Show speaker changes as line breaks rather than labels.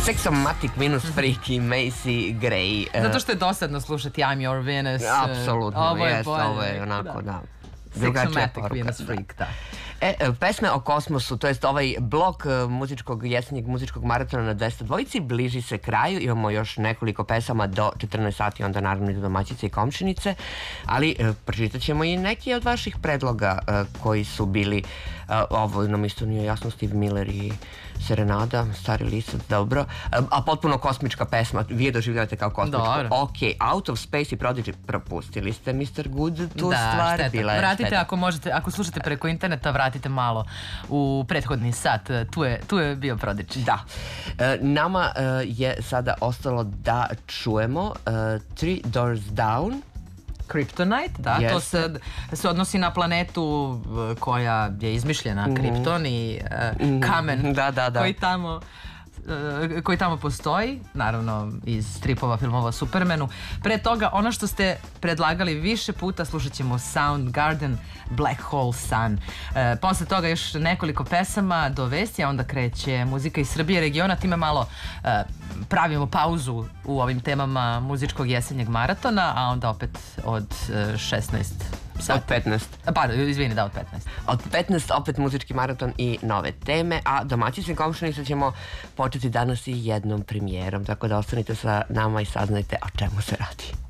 Sexomatic minus Freaky, Macy Gray.
Zato što je dosadno slušati I'm Your Venus.
Apsolutno,
ovo je bolje.
Ovo je onako, da.
Sexomatic Venus Freak, da.
Pesme o kosmosu, to jest ovaj blok jesenjeg muzičkog maratona na 202 bliži se kraju, imamo još nekoliko pesama do 14 sati, onda naravno idu domaćice i komšinice, ali pročitat ćemo i neki od vaših predloga koji su bili, ovo nam isto nije jasno, Steve Miller i Serenada, Stari lisac, dobro, a potpuno kosmička pesma, vi je doživljavate kao kosmičku. Ok, Out of Space i Prodigy, propustili ste Mr. Good tu stvar.
Da, šteta. Vratite ako možete, ako slušate preko interneta, vratite malo u prethodni sat, tu je bio Prodigy.
Da. Nama je sada ostalo da čujemo Three Doors Down,
Kryptonite, da, to se odnosi na planetu koja je izmišljena, Krypton i kamen koji tamo postoji, naravno iz stripova, filmova o Supermanu. Pre toga, ono što ste predlagali više puta, slušat ćemo Soundgarden, Black Hole Sun. Posle toga još nekoliko pesama do vesti, a onda kreće muzika iz Srbije regiona. Time malo pravimo pauzu u ovim temama muzičkog jesenjeg maratona, a onda opet od 16 sati.
Od 15.
Pardon, izvini, da, od 15.
Od 15 opet muzički maraton i nove teme, a domaćice i komšinice ćemo početi danas i jednom premijerom, tako da ostanite sa nama i saznajte o čemu se radi.